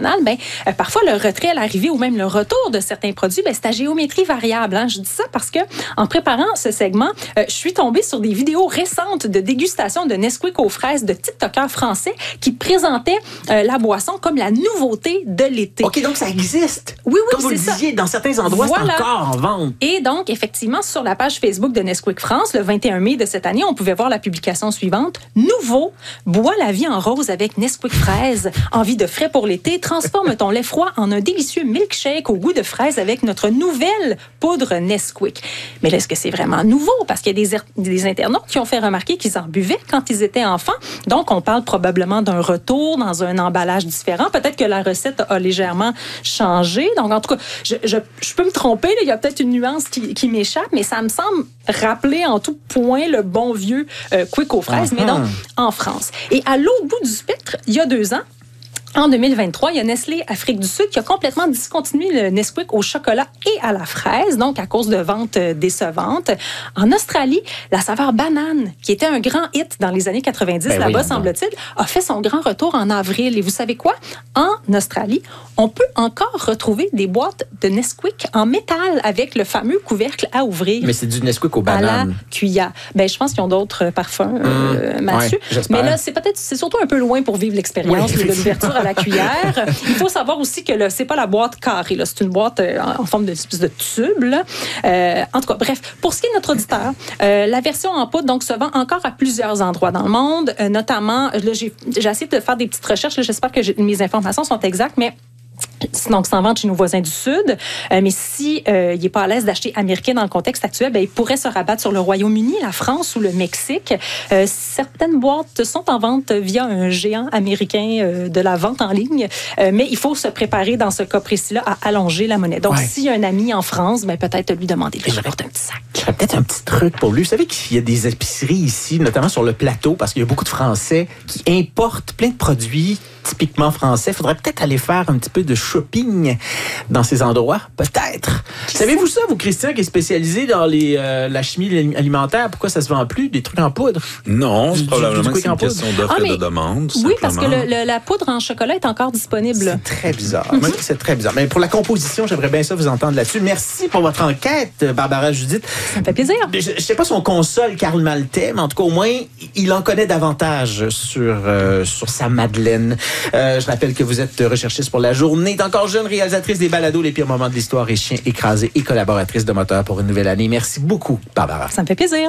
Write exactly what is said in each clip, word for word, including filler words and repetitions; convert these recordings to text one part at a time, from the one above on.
nationale, ben, euh, parfois le retrait à l'arrivée ou même le retour de certains produits, ben, c'est à géométrie variable. Hein. Je dis ça parce que en préparant ce segment, euh, je suis tombée sur des vidéos récentes de dégustation de Nesquik aux fraises de TikTokers français qui présentaient euh, la boisson comme la nouveauté de l'été. OK, donc ça existe. Oui, oui, comme vous c'est le disiez, ça. dans certains endroits, Voilà. c'est encore en vente. Et donc, effectivement, sur la page Facebook de Nesquik France, le vingt et un mai de cette année, on pouvait voir la publication suivante. Nouveau, bois la vie en rose avec Nesquik fraise. Envie de frais pour l'été, transforme ton lait froid en un délicieux milkshake au goût de fraise avec notre nouvelle poudre Nesquik. Mais là, est-ce que c'est vraiment nouveau? Parce qu'il y a des, er- des internautes qui ont fait remarquer qu'ils en buvaient quand ils étaient enfants. Donc, on parle probablement d'un retour dans un emballage différent. Peut-être que la recette a légèrement changé. Donc, en tout cas, je, je, je peux me tromper. Là. Il y a peut-être une nuance qui, qui m'échappe, mais ça me semble rappeler en tout point le bon vieux euh, Quick aux fraises, uh-huh. mais donc en France. Et à l'autre bout du spectre, il y a deux ans, en deux mille vingt-trois, il y a Nestlé Afrique du Sud qui a complètement discontinué le Nesquik au chocolat et à la fraise, donc à cause de ventes décevantes. En Australie, la saveur banane, qui était un grand hit dans les années quatre-vingt-dix, ben là-bas, oui, semble-t-il, a fait son grand retour en avril. Et vous savez quoi? En Australie, on peut encore retrouver des boîtes de Nesquik en métal avec le fameux couvercle à ouvrir. Mais c'est du Nesquik aux bananes. À la cuillère. Ben, je pense qu'ils ont d'autres parfums, euh, mmh, Mathieu. Ouais, mais là, c'est peut-être, c'est surtout un peu loin pour vivre l'expérience oui, de l'ouverture à la cuillère. Il faut savoir aussi que là, c'est pas la boîte carrée, là, c'est une boîte euh, en forme de, de tube. Là. Euh, en tout cas, bref, pour ce qui est de notre auditeur, euh, la version en poudre donc, se vend encore à plusieurs endroits dans le monde, euh, notamment, là, j'ai, j'ai essayé de faire des petites recherches, là, j'espère que j'ai, mes informations sont exactes, mais donc, s'en vend chez nos voisins du Sud. Euh, mais si euh, il n'est pas à l'aise d'acheter américain dans le contexte actuel, ben, il pourrait se rabattre sur le Royaume-Uni, la France ou le Mexique. Euh, certaines boîtes sont en vente via un géant américain euh, de la vente en ligne. Euh, mais il faut se préparer dans ce cas précis-là à allonger la monnaie. Donc, ouais. s'il y a un ami en France, ben, peut-être lui demander de lui apporter un petit sac. J'aurais peut-être un petit truc pour lui. Vous savez qu'il y a des épiceries ici, notamment sur le plateau, parce qu'il y a beaucoup de Français qui importent plein de produits typiquement français. Il faudrait peut-être aller faire un petit peu de shopping dans ces endroits, peut-être. Savez-vous ça, vous, Christian, qui est spécialisé dans les, euh, la chimie alimentaire? Pourquoi ça se vend plus, des trucs en poudre? Non, c'est probablement que c'est une question d'offre ah, et de demande. Oui, parce que le, le, la poudre en chocolat est encore disponible. C'est très bizarre. Mm-hmm. C'est très bizarre. Mais pour la composition, j'aimerais bien ça vous entendre là-dessus. Merci pour votre enquête, Barbara Judith. Ça me fait plaisir. Je ne sais pas si on console Karl Maltais, mais en tout cas, au moins, il en connaît davantage sur, euh, sur sa Madeleine. Euh, je rappelle que vous êtes recherchiste pour la journée, encore jeune, réalisatrice des balados, les pires moments de l'histoire et chiens écrasés et collaboratrice de Moteur pour une nouvelle année. Merci beaucoup, Barbara. Ça me fait plaisir.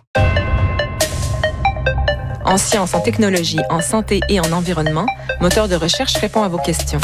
En sciences, en technologie, en santé et en environnement, Moteur de recherche répond à vos questions.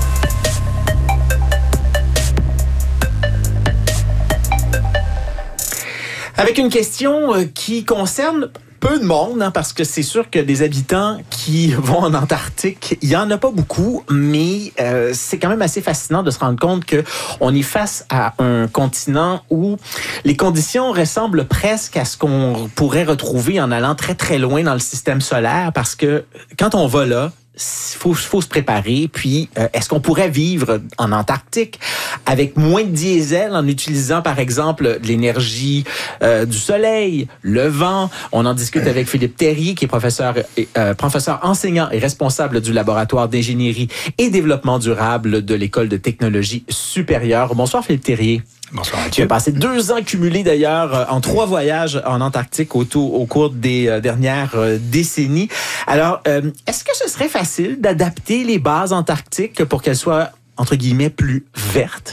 Avec une question euh, qui concerne peu de monde, hein, parce que c'est sûr que des habitants qui vont en Antarctique, il y en a pas beaucoup, mais euh, c'est quand même assez fascinant de se rendre compte que on est face à un continent où les conditions ressemblent presque à ce qu'on pourrait retrouver en allant très très loin dans le système solaire, parce que quand on va là, il faut, faut se préparer. Puis, euh, est-ce qu'on pourrait vivre en Antarctique avec moins de diesel en utilisant, par exemple, l'énergie euh, du soleil, le vent? On en discute avec Philippe Terrier, qui est professeur, euh, professeur enseignant et responsable du laboratoire d'ingénierie et développement durable de l'École de technologie supérieure. Bonsoir, Philippe Terrier. Bonsoir, Mathieu. Tu as passé deux ans cumulés, d'ailleurs, en trois voyages en Antarctique au, au cours des euh, dernières euh, décennies. Alors, euh, est-ce que ce serait facile d'adapter les bases antarctiques pour qu'elles soient, entre guillemets, plus vertes?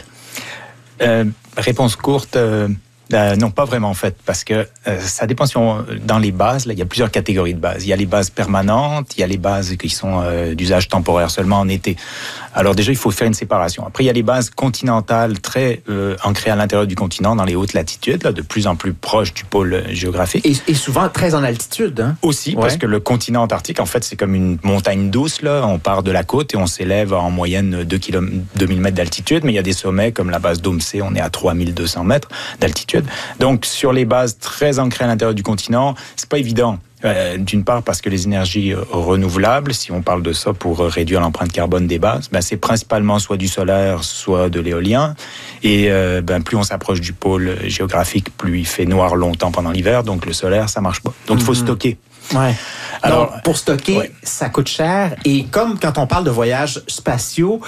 Euh, réponse courte... Euh... Euh, non, pas vraiment en fait, parce que euh, ça dépend si on, dans les bases, là, il y a plusieurs catégories de bases. Il y a les bases permanentes, il y a les bases qui sont euh, d'usage temporaire seulement en été. Alors déjà, il faut faire une séparation. Après, il y a les bases continentales très euh, ancrées à l'intérieur du continent, dans les hautes latitudes, là, de plus en plus proches du pôle géographique. Et, et souvent très en altitude. Hein? Aussi, ouais. Parce que le continent antarctique, en fait, c'est comme une montagne douce. Là. On part de la côte et on s'élève en moyenne deux mille mètres d'altitude, mais il y a des sommets comme la base d'Omsee, on est à trois mille deux cents mètres d'altitude. Donc, sur les bases très ancrées à l'intérieur du continent, c'est pas évident. Euh, d'une part parce que les énergies euh, renouvelables, si on parle de ça pour euh, réduire l'empreinte carbone des bases, ben, c'est principalement soit du solaire, soit de l'éolien. Et euh, ben, plus on s'approche du pôle géographique, plus il fait noir longtemps pendant l'hiver. Donc, le solaire, ça marche pas. Donc, il mmh. faut stocker. Ouais. Alors, donc, pour stocker, ouais. ça coûte cher. Et comme quand on parle de voyages spatiaux,